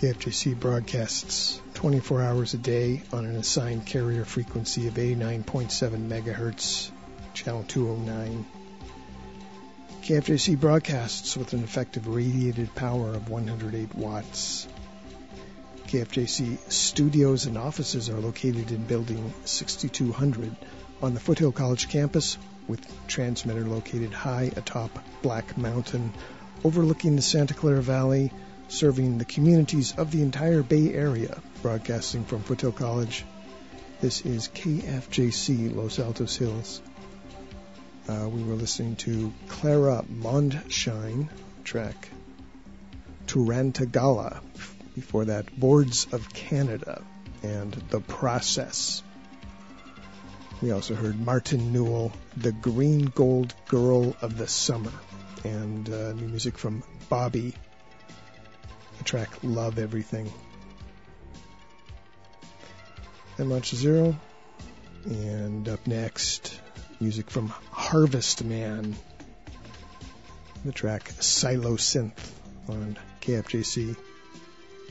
KFJC broadcasts 24 hours a day on an assigned carrier frequency of 89.7 megahertz, channel 209. KFJC broadcasts with an effective radiated power of 108 watts. KFJC studios and offices are located in Building 6200 on the Foothill College campus, with transmitter located high atop Black Mountain, overlooking the Santa Clara Valley, serving the communities of the entire Bay Area, broadcasting from Foothill College. This is KFJC Los Altos Hills. We were listening to Clara Mondshine, track Turantagala. Before that, Boards of Canada and The Process. We also heard Martin Newell, The Green Gold Girl of the Summer, and new music from Bobby, the track Love Everything. MH Zero, and up next, music from Harvest Man, the track Silo Synth on KFJC.